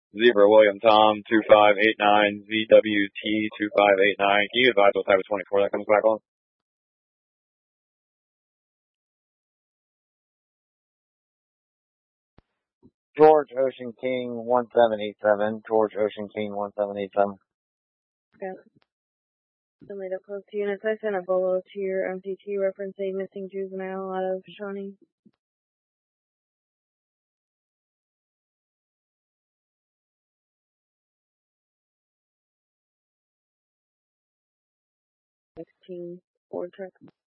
Zebra William Tom 2589 ZWT 2589. Can you advise what type of 24 that comes back on? George Ocean King 1787. George Ocean King 1787. Okay. Somebody up close to units. I sent a bolo to your MCT referencing missing juvenile out of Shawnee. Ford truck.